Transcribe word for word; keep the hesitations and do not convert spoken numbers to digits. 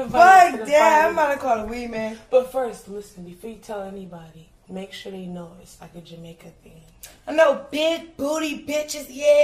invite. Fuck yeah, I'm about to call a weed man. But first, listen, before you tell anybody, make sure they know it's like a Jamaica thing. I know big booty bitches, yeah.